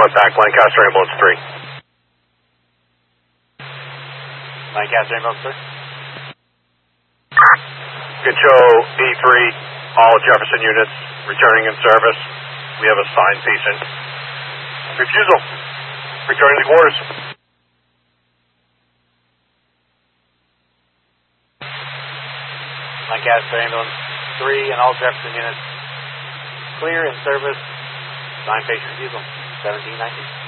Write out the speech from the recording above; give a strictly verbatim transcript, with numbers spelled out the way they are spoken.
report back, Lancaster Ambulance three. Lancaster Ambulance three. Good show, E three, all Jefferson units returning in service. We have a signed patient. Refusal. Returning to quarters. Lancaster Ambulance three and all Jefferson units clear in service. Signed patient refusal. seventeen nineteen.